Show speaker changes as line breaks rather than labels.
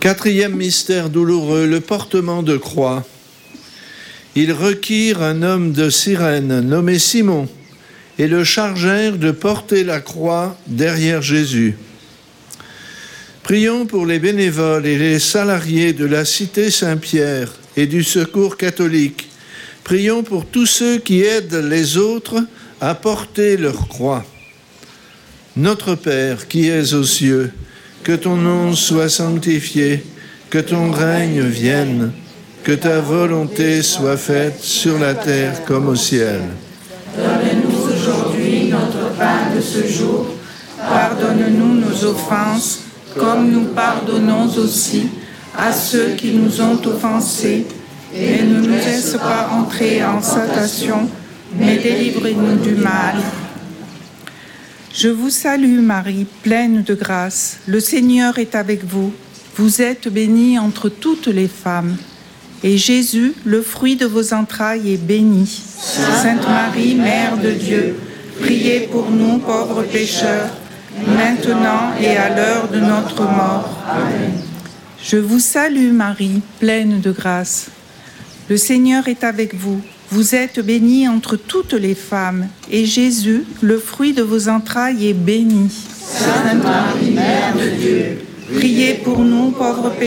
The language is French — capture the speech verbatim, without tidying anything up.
Quatrième mystère douloureux, le portement de croix. Ils requirent un homme de Cyrène nommé Simon et le chargèrent de porter la croix derrière Jésus. Prions pour les bénévoles et les salariés de la Cité Saint-Pierre et du Secours catholique. Prions pour tous ceux qui aident les autres à porter leur croix. Notre Père qui es aux cieux, que ton nom soit sanctifié, que ton règne vienne, que ta volonté soit faite sur la terre comme au ciel.
Donne-nous aujourd'hui notre pain de ce jour. Pardonne-nous nos offenses, comme nous pardonnons aussi à ceux qui nous ont offensés. Et ne nous laisse pas entrer en tentation, mais délivre-nous du mal. Je vous salue Marie, pleine de grâce. Le Seigneur est avec vous. Vous êtes bénie entre toutes les femmes. Et Jésus, le fruit de vos entrailles, est béni. Sainte Marie, Mère de Dieu, priez pour nous pauvres pécheurs, maintenant et à l'heure de notre mort. Amen. Je vous salue Marie, pleine de grâce. Le Seigneur est avec vous. Vous êtes bénie entre toutes les femmes, et Jésus, le fruit de vos entrailles, est béni.
Sainte Marie, Mère de Dieu,
priez pour nous pauvres pécheurs,